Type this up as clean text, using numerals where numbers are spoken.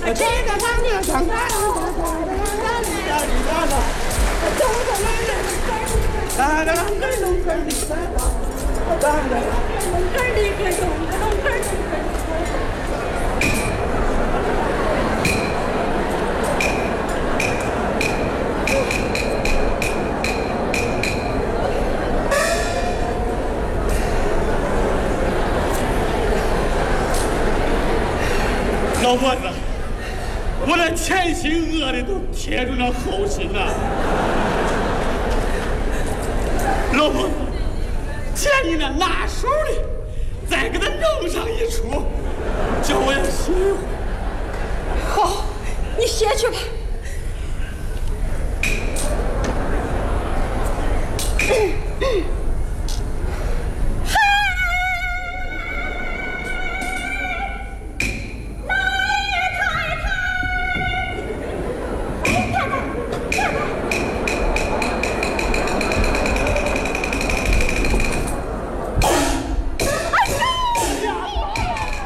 这个他娘上班， 老婆子，我这前心饿的都贴住了后心呐。老婆子，见你那拿手的，再给他弄上一出，叫我也歇一会儿。 好，你歇去吧。